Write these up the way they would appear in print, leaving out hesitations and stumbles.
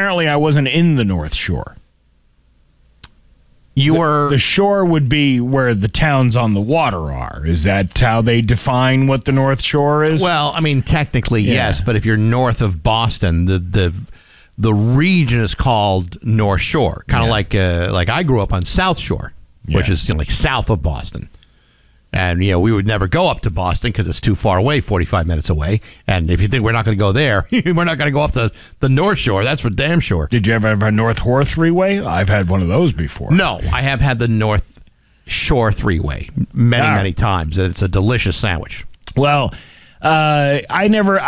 apparently I wasn't in the North Shore. You were... The shore would be where the towns on the water are. Is that how they define what the North Shore is? Well, I mean, technically, yes, but if you're north of Boston, the region is called North Shore, kind of like I grew up on South Shore, which is like south of Boston. And, we would never go up to Boston because it's too far away, 45 minutes away. And if you think we're not going to go there, we're not going to go up to the North Shore. That's for damn sure. Did you ever have a North Shore three-way? I've had one of those before. No, I have had the North Shore three-way many times. It's a delicious sandwich. Well, I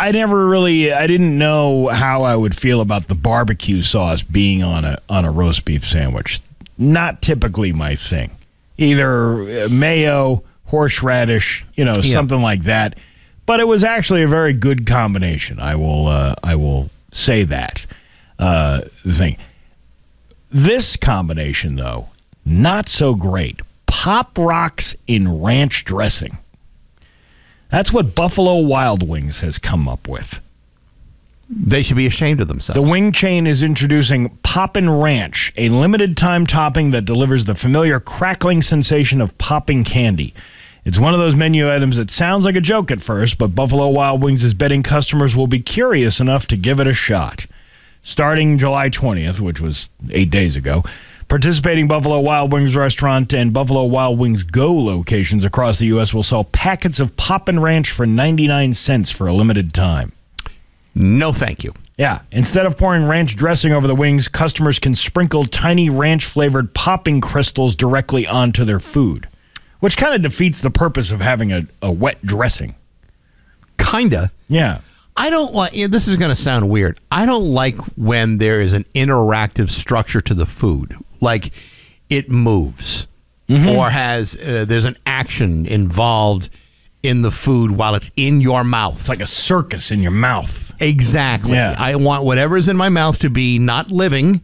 didn't know how I would feel about the barbecue sauce being on a roast beef sandwich. Not typically my thing. Either mayo, horseradish, something like that. But it was actually a very good combination. I will say that. The thing. This combination, though, not so great. Pop Rocks in ranch dressing. That's what Buffalo Wild Wings has come up with. They should be ashamed of themselves. The wing chain is introducing Poppin' Ranch, a limited-time topping that delivers the familiar crackling sensation of popping candy. It's one of those menu items that sounds like a joke at first, but Buffalo Wild Wings is betting customers will be curious enough to give it a shot. Starting July 20th, which was 8 days ago, participating Buffalo Wild Wings restaurant and Buffalo Wild Wings Go locations across the U.S. will sell packets of Poppin' Ranch for 99 cents for a limited time. No, thank you. Yeah. Instead of pouring ranch dressing over the wings, customers can sprinkle tiny ranch-flavored popping crystals directly onto their food, which kind of defeats the purpose of having a wet dressing. Kinda. Yeah. I don't like, this is going to sound weird. I don't like when there is an interactive structure to the food. Like it moves or there's an action involved in the food while it's in your mouth. It's like a circus in your mouth. Exactly. Yeah. I want whatever's in my mouth to be not living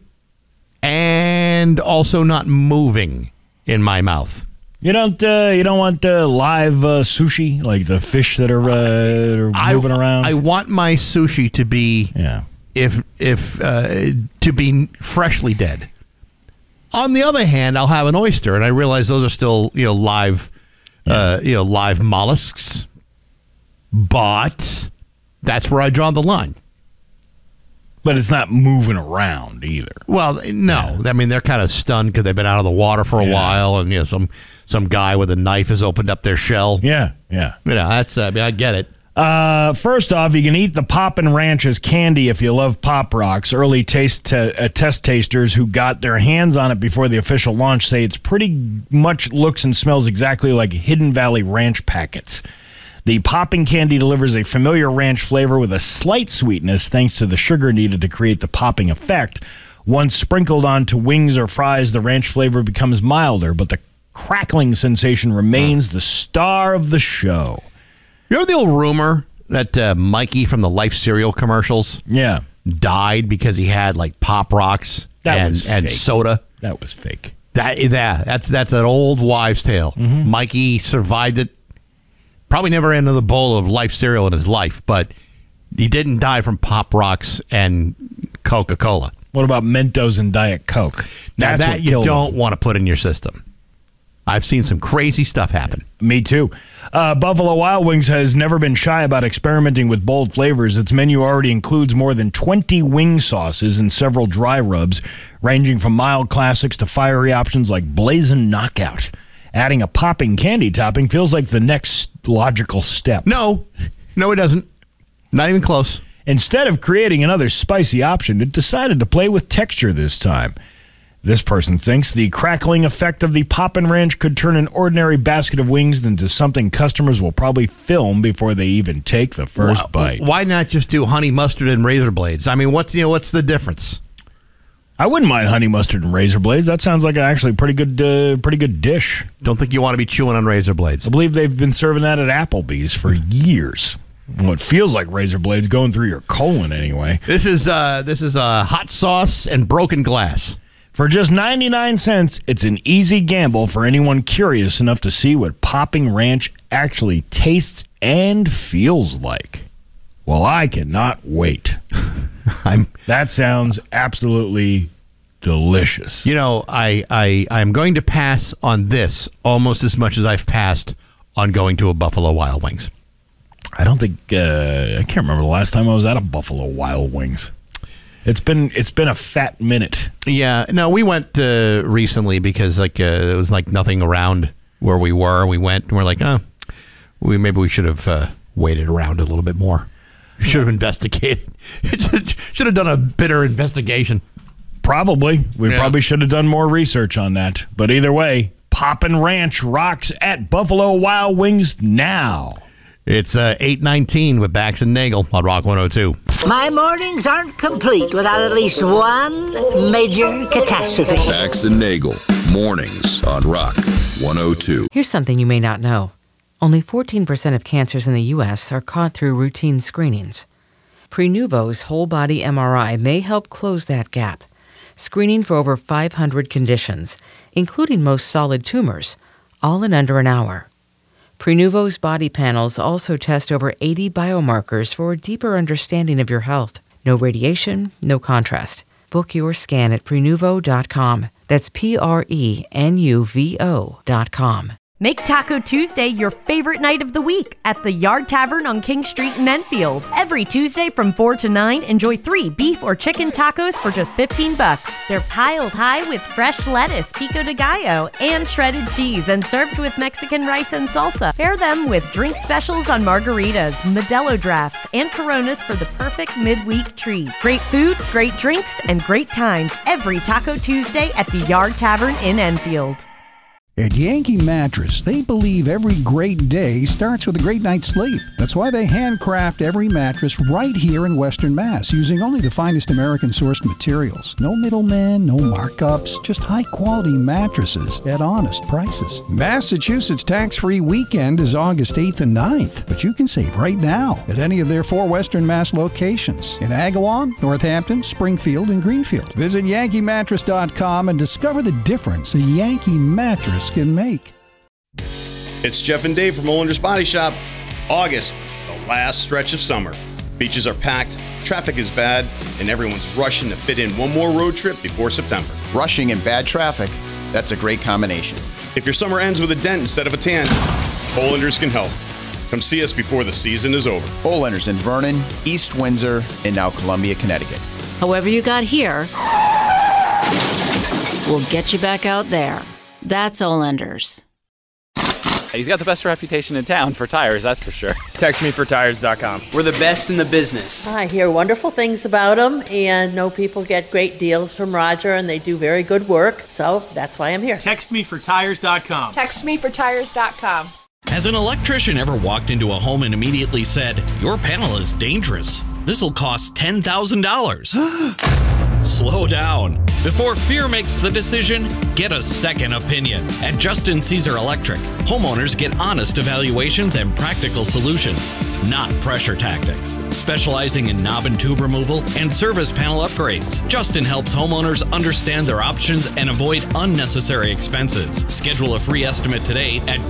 and also not moving in my mouth. You don't want live sushi, like the fish that are moving around. I want my sushi to be to be freshly dead. On the other hand, I'll have an oyster, and I realize those are still live live mollusks, but that's where I draw the line. But it's not moving around either. Well, no. Yeah. I mean, they're kind of stunned because they've been out of the water for a while, and some guy with a knife has opened up their shell. Yeah. That's. I get it. First off, you can eat the Poppin' Ranch as candy if you love Pop Rocks. Early test tasters who got their hands on it before the official launch say it's pretty much looks and smells exactly like Hidden Valley Ranch packets. The popping candy delivers a familiar ranch flavor with a slight sweetness thanks to the sugar needed to create the popping effect. Once sprinkled onto wings or fries, the ranch flavor becomes milder, but the crackling sensation remains the star of the show. You know the old rumor that Mikey from the Life cereal commercials died because he had like Pop Rocks and soda? That was fake. That's an old wives' tale. Mm-hmm. Mikey survived it. Probably never ate another bowl of Life cereal in his life, but he didn't die from Pop Rocks and Coca-Cola. What about Mentos and Diet Coke? Now that you don't want to put in your system. I've seen some crazy stuff happen. Me too. Buffalo Wild Wings has never been shy about experimenting with bold flavors. Its menu already includes more than 20 wing sauces and several dry rubs, ranging from mild classics to fiery options like Blazin' Knockout. Adding a popping candy topping feels like the next logical step. No, it doesn't. Not even close. Instead of creating another spicy option, it decided to play with texture this time. This person thinks the crackling effect of the Poppin' Ranch could turn an ordinary basket of wings into something customers will probably film before they even take the first bite. Why not just do honey mustard and razor blades? I mean, what's the difference? I wouldn't mind honey mustard and razor blades. That sounds like an actually pretty good dish. Don't think you want to be chewing on razor blades. I believe they've been serving that at Applebee's for years. Well, it feels like razor blades going through your colon anyway. This is hot sauce and broken glass. For just 99 cents, it's an easy gamble for anyone curious enough to see what Popping Ranch actually tastes and feels like. Well, I cannot wait. That sounds absolutely delicious. You know, I'm going to pass on this almost as much as I've passed on going to a Buffalo Wild Wings. I don't think I can't remember the last time I was at a Buffalo Wild Wings. It's been a fat minute. Yeah, no, we went recently because there was nothing around where we were. We went and we're like, maybe we should have waited around a little bit more. Should have investigated. Should have done a bitter investigation. Probably. We probably should have done more research on that. But either way, Poppin' Ranch rocks at Buffalo Wild Wings now. It's 8:19 with Bax and Nagel on Rock 102. My mornings aren't complete without at least one major catastrophe. Bax and Nagel, mornings on Rock 102. Here's something you may not know. Only 14% of cancers in the U.S. are caught through routine screenings. Prenuvo's whole-body MRI may help close that gap, screening for over 500 conditions, including most solid tumors, all in under an hour. Prenuvo's body panels also test over 80 biomarkers for a deeper understanding of your health. No radiation, no contrast. Book your scan at Prenuvo.com. That's Prenuvo.com. Make Taco Tuesday your favorite night of the week at the Yard Tavern on King Street in Enfield. Every Tuesday from 4 to 9, enjoy 3 beef or chicken tacos for just $15. They're piled high with fresh lettuce, pico de gallo, and shredded cheese, and served with Mexican rice and salsa. Pair them with drink specials on margaritas, Modelo drafts, and Coronas for the perfect midweek treat. Great food, great drinks, and great times every Taco Tuesday at the Yard Tavern in Enfield. At Yankee Mattress, they believe every great day starts with a great night's sleep. That's why they handcraft every mattress right here in Western Mass, using only the finest American-sourced materials. No middlemen, no markups, just high-quality mattresses at honest prices. Massachusetts tax-free weekend is August 8th and 9th, but you can save right now at any of their 4 Western Mass locations in Agawam, Northampton, Springfield, and Greenfield. Visit yankeemattress.com and discover the difference a Yankee mattress can make. It's Jeff and Dave from Olander's Body Shop. August, the last stretch of summer. Beaches are packed, traffic is bad, and everyone's rushing to fit in one more road trip before September. Rushing and bad traffic, that's a great combination. If your summer ends with a dent instead of a tan, Olander's can help. Come see us before the season is over. Olander's in Vernon, East Windsor, and now Columbia, Connecticut. However you got here, we'll get you back out there. That's Olander's. He's got the best reputation in town for tires, that's for sure. TextMeForTires.com. We're the best in the business. I hear wonderful things about them and know people get great deals from Roger, and they do very good work, so that's why I'm here. TextMeForTires.com. TextMeForTires.com. Has an electrician ever walked into a home and immediately said, "Your panel is dangerous. This'll cost $10,000. Slow down. Before fear makes the decision, get a second opinion. At Justin Caesar Electric, homeowners get honest evaluations and practical solutions, not pressure tactics. Specializing in knob and tube removal and service panel upgrades, Justin helps homeowners understand their options and avoid unnecessary expenses. Schedule a free estimate today at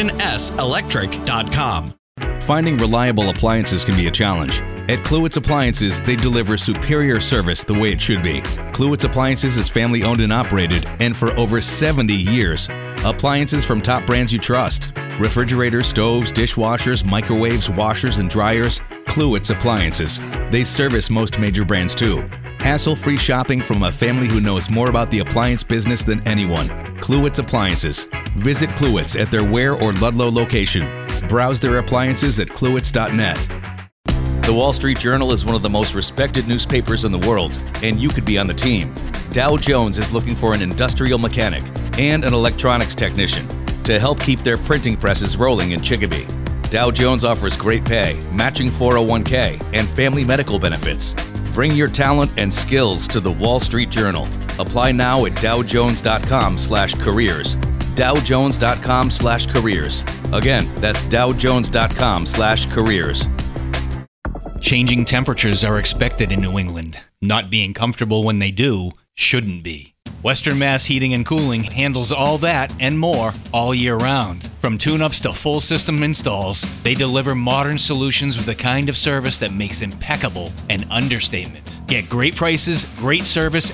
JustinSElectric.com. Finding reliable appliances can be a challenge. At Kluwitz Appliances, they deliver superior service the way it should be. Kluwitz Appliances is family owned and operated, and for over 70 years. Appliances from top brands you trust. Refrigerators, stoves, dishwashers, microwaves, washers, and dryers. Kluwitz Appliances. They service most major brands too. Hassle-free shopping from a family who knows more about the appliance business than anyone. Kluwitz Appliances. Visit Kluwitz at their Ware or Ludlow location. Browse their appliances at kluwitz.net. The Wall Street Journal is one of the most respected newspapers in the world, and you could be on the team. Dow Jones is looking for an industrial mechanic and an electronics technician to help keep their printing presses rolling in Chicopee. Dow Jones offers great pay, matching 401k, and family medical benefits. Bring your talent and skills to the Wall Street Journal. Apply now at dowjones.com/careers. dowjones.com/careers. Again, that's dowjones.com/careers. Changing temperatures are expected in New England. Not being comfortable when they do shouldn't be. Western Mass Heating and Cooling handles all that and more all year round. From tune-ups to full system installs, they deliver modern solutions with the kind of service that makes impeccable an understatement. Get great prices, great service,